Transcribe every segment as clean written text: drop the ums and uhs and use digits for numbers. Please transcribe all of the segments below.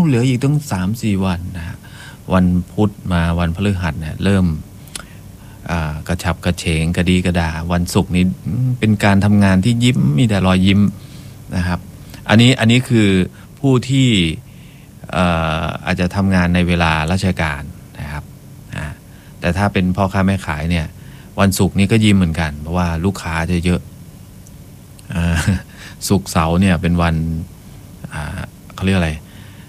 เหลืออีกตั้ง 3-4 วันนะฮะวันพุธมาวันพฤหัสเนี่ยเริ่มกระฉับกระเฉงกระดีกระดาวันศุกร์นี้เป็นการทำงานที่ยิ้มมีแต่รอยยิ้มนะครับอันนี้คือผู้ที่อาจจะทำงานในเวลาราชการนะครับแต่ถ้าเป็นพ่อค้าแม่ขายเนี่ยวันศุกร์นี้ก็ยิ้มเหมือนกันเพราะว่าลูกค้าจะเยอะศุกร์เสาร์เนี่ยเป็นวันเขาเรียกอะไร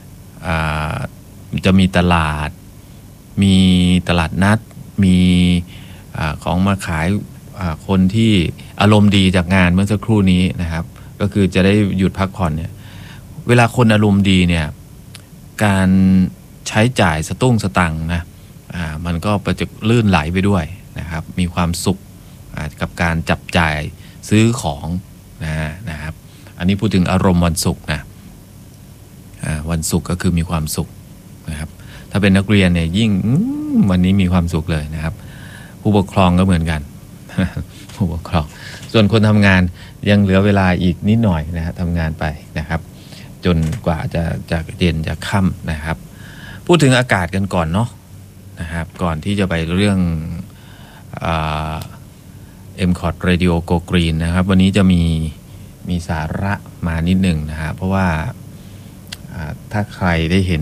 จะมีตลาดนัดมีของมาขายคนที่อารมณ์ดีจากงานเมื่อสักครู่นี้นะครับก็คือจะได้หยุดพักผ่อนเนี่ยเวลาคนอารมณ์ดีเนี่ยการใช้จ่ายสตุ้งสตังค์นะมันก็จะลื่นไหลไปด้วยนะครับมีความสุขกับการจับจ่ายซื้อของนะครับอันนี้พูดถึงอารมณ์วันศุกร์นะวันศุกร์ก็คือมีความสุขนะครับถ้าเป็นนักเรียนเนี่ยยิ่งวันนี้มีความสุขเลยนะครับผู้ปกครองก็เหมือนกัน ผู้ปกครองส่วนคนทำงานยังเหลือเวลาอีกนิดหน่อยนะฮะทำงานไปนะครับจนกว่าจะเย็นจะค่ำนะครับพูดถึงอากาศกันก่อนเนาะนะครับก่อนที่จะไปเรื่องMCOT Radio Go Green นะครับวันนี้จะมีสาระมานิดหนึ่งนะฮะเพราะว่าถ้าใครได้เห็น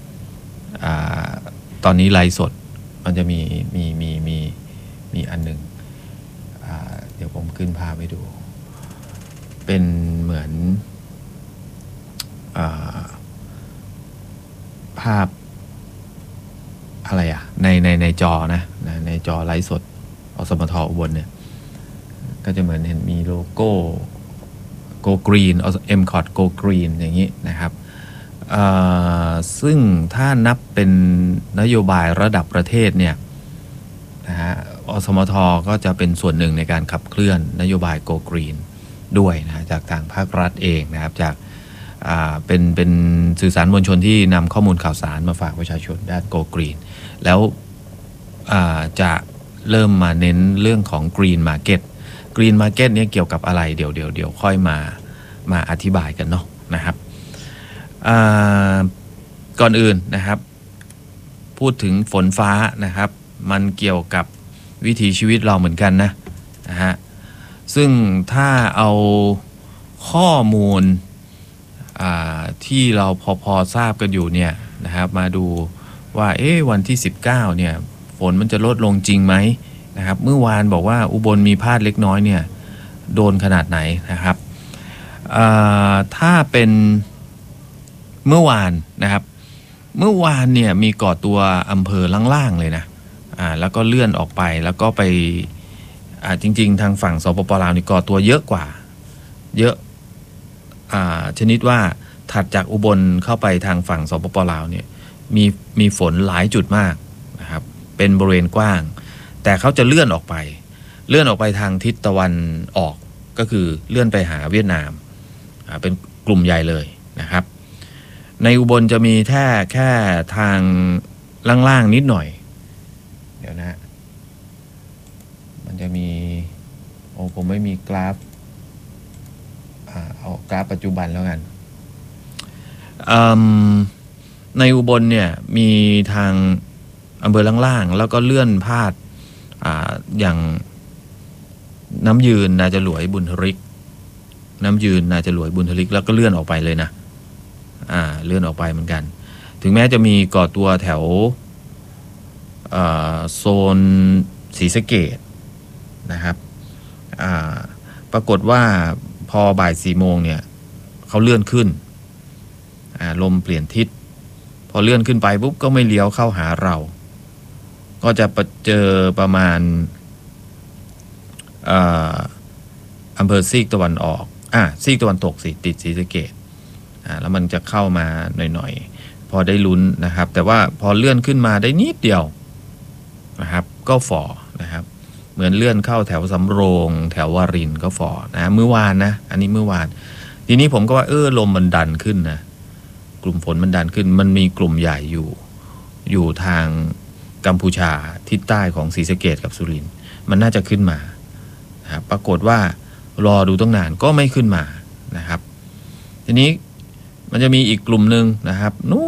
ตอนนี้ไลฟ์สดมันจะมีอันหนึ่งเดี๋ยวผมขึ้นภาพให้ดูเป็นเหมือนภาพอะไรในจอนะในจอไลฟ์สดอสมทอุบลเนี่ยก็จะเหมือนเห็นมีโลโก้ Go Green MCOT Go Green อย่างนี้นะครับซึ่งถ้านับเป็นนโยบายระดับประเทศเนี่ยนะฮะอสมทก็จะเป็นส่วนหนึ่งในการขับเคลื่อนนโยบาย Go Green ด้วยนะจากทางภาครัฐเองนะครับจากเป็นสื่อสารมวลชนที่นำข้อมูลข่าวสารมาฝากประชาชนด้าน Go Green แล้วจะเริ่มมาเน้นเรื่องของ Green Market Green Market เนี่ยเกี่ยวกับอะไรเดี๋ยวค่อยมาอธิบายกันเนาะนะครับก่อนอื่นนะครับพูดถึงฝนฟ้านะครับมันเกี่ยวกับวิถีชีวิตเราเหมือนกันนะฮะซึ่งถ้าเอาข้อมูลที่เราพอทราบกันอยู่เนี่ยนะครับมาดูว่าวันที่19เนี่ยฝนมันจะลดลงจริงไหมนะครับเมื่อวานบอกว่าอุบลมีพาดเล็กน้อยเนี่ยโดนขนาดไหนนะครับถ้าเป็นเมื่อวานนะครับเมื่อวานเนี่ยมีก่อตัวอำเภอล่างๆเลยนะแล้วก็เลื่อนออกไปแล้วก็ไปจริงๆทางฝั่งสปป.ลาวนี่ก่อตัวเยอะกว่าเยอะชนิดว่าถัดจากอุบลเข้าไปทางฝั่งสปป.ลาวเนี่ยมีฝนหลายจุดมากนะครับเป็นบริเวณกว้างแต่เขาจะเลื่อนออกไปทางทิศตะวันออกก็คือเลื่อนไปหาเวียดนามเป็นกลุ่มใหญ่เลยนะครับในอุบลจะมีแค่ทางล่างๆนิดหน่อยเดี๋ยวนะมันจะมีผมไม่มีกราฟเอากราฟปัจจุบันแล้วกันในอุบลเนี่ยมีทางอำเภอล่างๆแล้วก็เลื่อนพาดอย่างน้ำยืนนาจะหลวยบุญทริกน้ำยืนนาจะหลวยบุญทริกแล้วก็เลื่อนออกไปเลยนะเลื่อนออกไปเหมือนกันถึงแม้จะมีก่อตัวแถวโซนศรีสะเกษนะครับปรากฏว่าพอบ่าย4 โมงเนี่ยเขาเลื่อนขึ้นลมเปลี่ยนทิศพอเลื่อนขึ้นไปปุ๊บก็ไม่เลี้ยวเข้าหาเราก็จะเจอประมาณอำเภอซีกตะวันออกซีกตะวันตกสิติดศรีสะเกษแล้วมันจะเข้ามาหน่อยๆพอได้ลุ้นนะครับแต่ว่าพอเลื่อนขึ้นมาได้นิดเดียวนะครับก็ฝ่อนะครับเหมือนเลื่อนเข้าแถวสำโรงแถววารินก็ฝ่อนะเมื่อวานนะอันนี้เมื่อวานทีนี้ผมก็ว่าลมมันดันขึ้นนะกลุ่มฝนมันดันขึ้นมันมีกลุ่มใหญ่อยู่ทางกัมพูชาทิศใต้ของศรีสะเกษกับสุรินทร์มันน่าจะขึ้นมานะครับปรากฏว่ารอดูตั้งนานก็ไม่ขึ้นมานะครับทีนี้มันจะมีอีกกลุ่มหนึ่งนะครับ